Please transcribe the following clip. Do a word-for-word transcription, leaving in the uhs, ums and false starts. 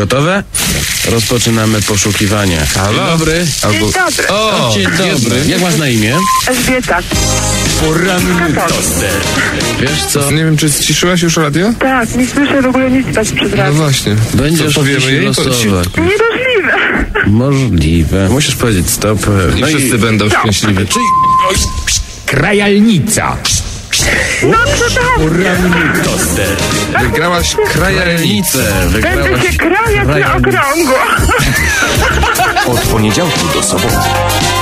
Gotowe? Rozpoczynamy poszukiwanie. Halo? Dzień dobry. Dzień dobry. O, dzień dobry. Jak masz na imię? Elżbieta. Poranny toster. Wiesz co? Nie wiem, czy ściszyłaś już radio? Tak, nie słyszę w ogóle nic was przez No radio. właśnie. Będziesz Co powiemy jej? losować. Niemożliwe. Możliwe. Musisz powiedzieć stop. I wszyscy będą szczęśliwi. Czyli Krajalnica. No cudownie. poranny toster. Wygrałaś krajalnicę. Krajalnicę. Będę się krajać na okrągło. Od poniedziałku do soboty